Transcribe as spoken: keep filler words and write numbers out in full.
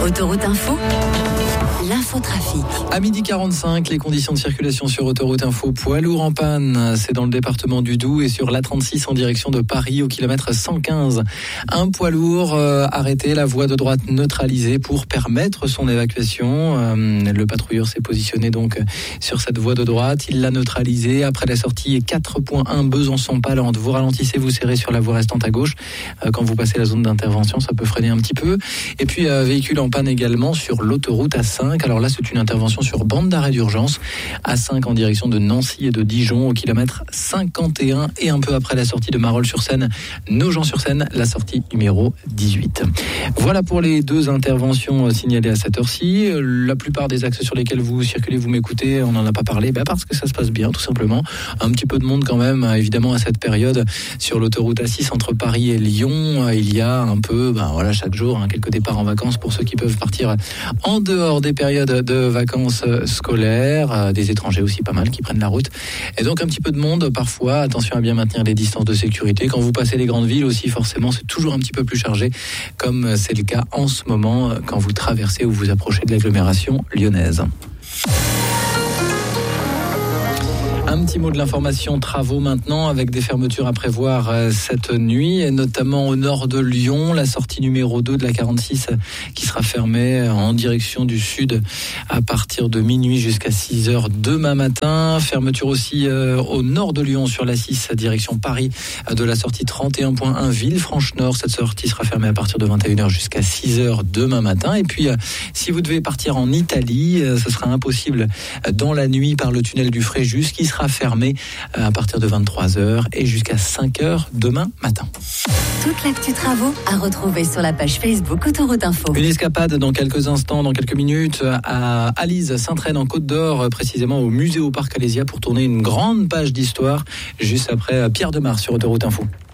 Autoroute Info, l'infotrafic. À midi quarante-cinq, les conditions de circulation sur Autoroute Info. Poids lourd en panne, c'est dans le département du Doubs et sur l'A trente-six en direction de Paris au kilomètre cent quinze. Un poids lourd euh, arrêté, la voie de droite neutralisée pour permettre son évacuation. Euh, le patrouilleur s'est positionné donc sur cette voie de droite. Il l'a neutralisée. Après la sortie quatre point un Besançon-Palande, vous ralentissez, vous serrez sur la voie restante à gauche. Euh, quand vous passez la zone d'intervention, ça peut freiner un petit peu. Et puis, euh, véhicule en panne également sur l'autoroute A cinq. Alors là, c'est une intervention sur bande d'arrêt d'urgence. A cinq en direction de Nancy et de Dijon au kilomètre cinquante et un. Et un peu après la sortie de Marolles-sur-Seine, Nogent-sur-Seine, la sortie numéro dix-huit. Voilà pour les deux interventions signalées à cette heure-ci. La plupart des axes sur lesquels vous circulez, vous m'écoutez, on n'en a pas parlé, bah parce que ça se passe bien, tout simplement. Un petit peu de monde quand même, évidemment, à cette période sur l'autoroute A six entre Paris et Lyon. Il y a un peu, ben voilà, chaque jour, hein, quelques départs en vacances pour ceux qui peuvent partir en dehors des périodes de vacances scolaires, des étrangers aussi pas mal qui prennent la route. Et donc un petit peu de monde parfois. Attention à bien maintenir les distances de sécurité. Quand vous passez les grandes villes aussi, forcément, c'est toujours un petit peu plus chargé, comme c'est le cas en ce moment quand vous traversez ou vous approchez de l'agglomération lyonnaise. Un petit mot de l'information travaux maintenant, avec des fermetures à prévoir cette nuit, et notamment au nord de Lyon, la sortie numéro deux de la quarante-six qui sera fermée en direction du sud à partir de minuit jusqu'à six heures demain matin. Fermeture aussi euh, au nord de Lyon sur la six direction Paris de la sortie trente et un point un Villefranche-Nord. Cette sortie sera fermée à partir de vingt et une heures jusqu'à six heures demain matin. Et puis euh, si vous devez partir en Italie, euh, ce sera impossible dans la nuit par le tunnel du Fréjus qui sera fermé à partir de vingt-trois heures et jusqu'à cinq heures demain matin. Toute l'actu travaux à retrouver sur la page Facebook Autoroute Info. Une escapade dans quelques instants, dans quelques minutes, à Alise, Sainte-Reine en Côte d'Or, précisément au musée au Parc Alésia pour tourner une grande page d'histoire juste après Pierre Demar sur Autoroute Info.